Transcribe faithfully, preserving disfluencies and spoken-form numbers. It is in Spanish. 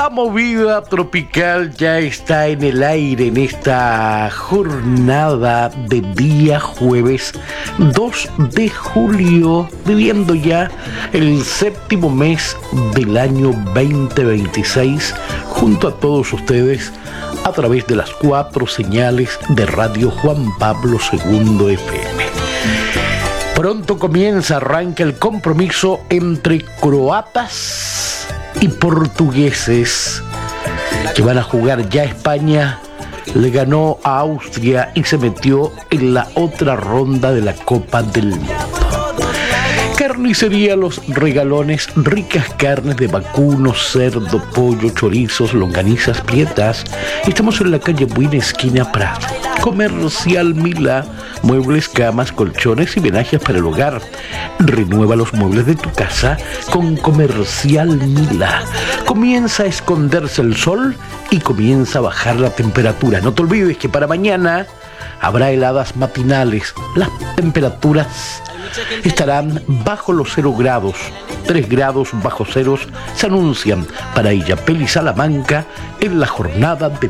La movida tropical ya está en el aire en esta jornada de día jueves dos de julio, viviendo ya el séptimo mes del año veinte veintiséis, junto a todos ustedes a través de las cuatro señales de Radio Juan Pablo segundo F M. Pronto comienza, arranca el compromiso entre croatas y portugueses que van a jugar. Ya España le ganó a Austria y se metió en la otra ronda de la Copa del Mundo. Carnicería Los Regalones, ricas carnes de vacuno, cerdo, pollo, chorizos, longanizas, prietas. Estamos en la calle Buena, esquina Prado. Comercial Mila, muebles, camas, colchones y menajes para el hogar. Renueva los muebles de tu casa con Comercial Mila. Comienza a esconderse el sol y comienza a bajar la temperatura. No te olvides que para mañana habrá heladas matinales. Las temperaturas estarán bajo los cero grados. tres grados bajo ceros se anuncian para Illapel y Salamanca en la jornada de